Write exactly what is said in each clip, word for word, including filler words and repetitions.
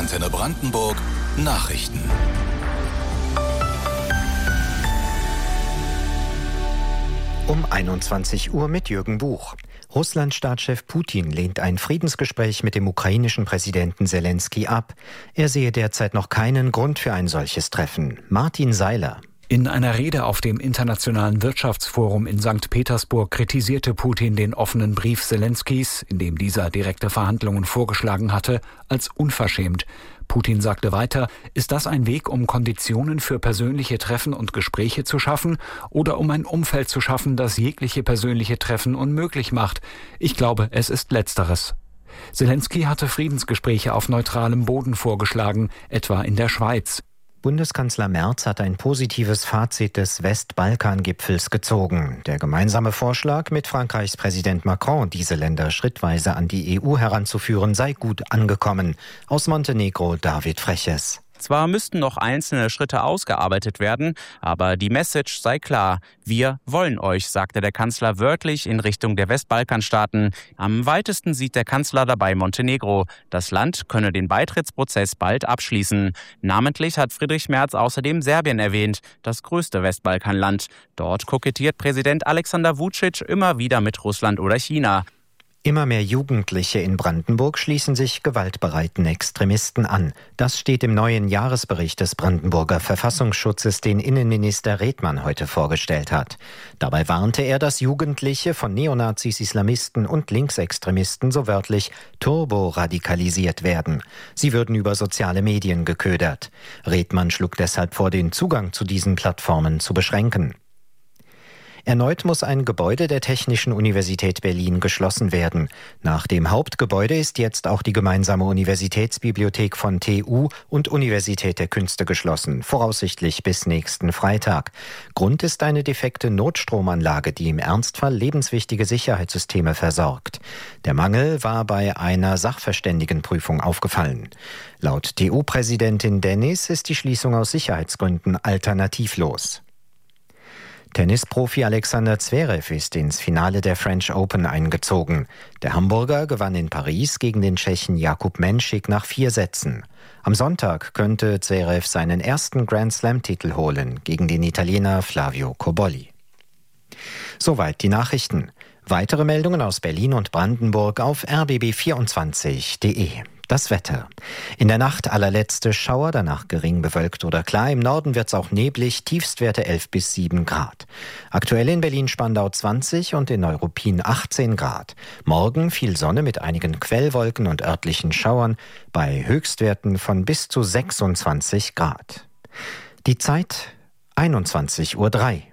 Antenne Brandenburg Nachrichten. Um einundzwanzig Uhr mit Jürgen Buch. Russlands-Staatschef Putin lehnt ein Friedensgespräch mit dem ukrainischen Präsidenten Selenskyj ab. Er sehe derzeit noch keinen Grund für ein solches Treffen. Martin Seiler. In einer Rede auf dem Internationalen Wirtschaftsforum in Sankt Petersburg kritisierte Putin den offenen Brief Selenskyjs, in dem dieser direkte Verhandlungen vorgeschlagen hatte, als unverschämt. Putin sagte weiter, ist das ein Weg, um Konditionen für persönliche Treffen und Gespräche zu schaffen oder um ein Umfeld zu schaffen, das jegliche persönliche Treffen unmöglich macht? Ich glaube, es ist Letzteres. Selenskyj hatte Friedensgespräche auf neutralem Boden vorgeschlagen, etwa in der Schweiz. Bundeskanzler Merz hat ein positives Fazit des Westbalkan-Gipfels gezogen. Der gemeinsame Vorschlag, mit Frankreichs Präsident Macron diese Länder schrittweise an die E U heranzuführen, sei gut angekommen. Aus Montenegro David Freches. Zwar müssten noch einzelne Schritte ausgearbeitet werden, aber die Message sei klar. Wir wollen euch, sagte der Kanzler wörtlich in Richtung der Westbalkanstaaten. Am weitesten sieht der Kanzler dabei Montenegro. Das Land könne den Beitrittsprozess bald abschließen. Namentlich hat Friedrich Merz außerdem Serbien erwähnt, das größte Westbalkanland. Dort kokettiert Präsident Alexander Vučić immer wieder mit Russland oder China. Immer mehr Jugendliche in Brandenburg schließen sich gewaltbereiten Extremisten an. Das steht im neuen Jahresbericht des Brandenburger Verfassungsschutzes, den Innenminister Redmann heute vorgestellt hat. Dabei warnte er, dass Jugendliche von Neonazis, Islamisten und Linksextremisten so wörtlich turboradikalisiert werden. Sie würden über soziale Medien geködert. Redmann schlug deshalb vor, den Zugang zu diesen Plattformen zu beschränken. Erneut muss ein Gebäude der Technischen Universität Berlin geschlossen werden. Nach dem Hauptgebäude ist jetzt auch die gemeinsame Universitätsbibliothek von T U und Universität der Künste geschlossen, voraussichtlich bis nächsten Freitag. Grund ist eine defekte Notstromanlage, die im Ernstfall lebenswichtige Sicherheitssysteme versorgt. Der Mangel war bei einer Sachverständigenprüfung aufgefallen. Laut T U-Präsidentin Dennis ist die Schließung aus Sicherheitsgründen alternativlos. Tennisprofi Alexander Zverev ist ins Finale der French Open eingezogen. Der Hamburger gewann in Paris gegen den Tschechen Jakub Menšik nach vier Sätzen. Am Sonntag könnte Zverev seinen ersten Grand-Slam-Titel holen gegen den Italiener Flavio Cobolli. Soweit die Nachrichten. Weitere Meldungen aus Berlin und Brandenburg auf r b b vierundzwanzig punkt de. Das Wetter. In der Nacht allerletzte Schauer, danach gering bewölkt oder klar. Im Norden wird es auch neblig, Tiefstwerte elf bis sieben Grad. Aktuell in Berlin-Spandau zwanzig und in Neuruppin achtzehn Grad. Morgen viel Sonne mit einigen Quellwolken und örtlichen Schauern bei Höchstwerten von bis zu sechsundzwanzig Grad. Die Zeit einundzwanzig Uhr drei.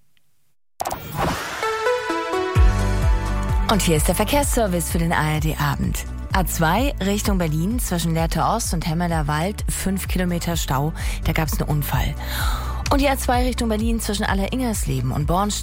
Und hier ist der Verkehrsservice für den A R D-Abend. A zwei Richtung Berlin zwischen Lehrte Ost und Hemmeler Wald, fünf Kilometer Stau, da gab es einen Unfall. Und die A zwei Richtung Berlin zwischen Aller-Ingersleben und Bornstedt.